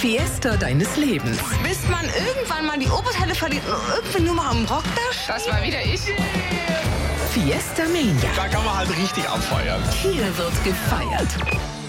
Fiesta deines Lebens. Bis man irgendwann mal die Oberteile verliert und irgendwie nur mal am Rock da steht. Das war wieder ich. Fiesta Mania. Da kann man halt richtig abfeiern. Hier wird gefeiert.